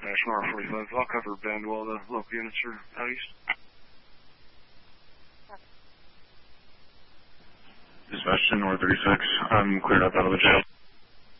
Dispatch R45. I'll cover Bend while the local units are out east. Dispatch to North 36. I'm cleared up out of the jail.